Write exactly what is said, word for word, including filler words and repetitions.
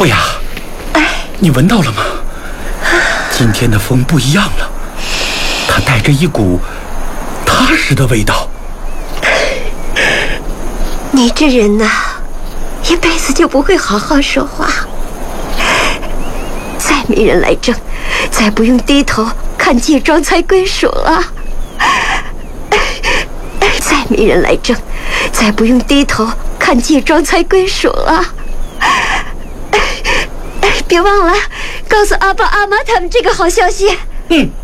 不雅，你闻到了吗？今天的风不一样了，它带着一股踏实的味道。 你这人呐，一辈子就不会好好说话。再没人来争，再不用低头看借庄才归属了。再没人来争，再不用低头看借庄才归属了。别忘了告诉阿爸阿妈他们这个好消息。 嗯。